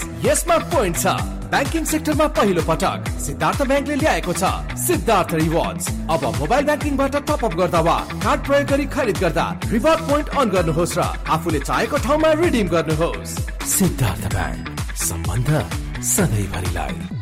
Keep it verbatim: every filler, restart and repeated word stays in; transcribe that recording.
यसमा पोइन्ट छ। ब्याङ्किङ सेक्टरमा पहिलो पटक सिद्धार्थ ब्याङ्कले ल्याएको छ सिद्धार्थ रिवार्ड्स। अब मोबाइल ब्याङ्किङबाट टप अप गर्दा वा कार्ड प्रयोग गरी खरिद गर्दा रिवार्ड पोइन्ट अन गर्नुहोस् र आफूले चाहेको ठाउँमा रिडिम गर्नुहोस्। सिद्धार्थ ब्याङ्क, सम्बन्ध सधैँभरिलाई।